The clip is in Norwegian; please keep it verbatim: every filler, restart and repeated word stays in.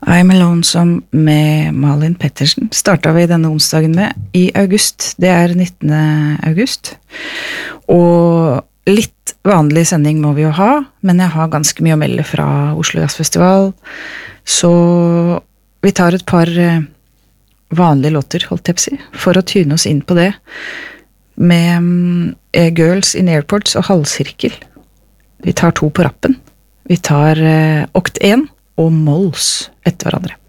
I'm Lonesome med Malin Pettersen startet vi denne onsdagen med i august. Det er nittende august. Og litt vanlig sending må vi jo ha, men jeg har ganske mye å melde fra Oslo Jazzfestival. Så vi tar et par vanlige låter, holdt jeg på å si, for å tyne oss inn på det. Med Girls in Airports og Halvsirkel. Vi tar to på rappen. Vi tar Okt en og Mols etter hverandre.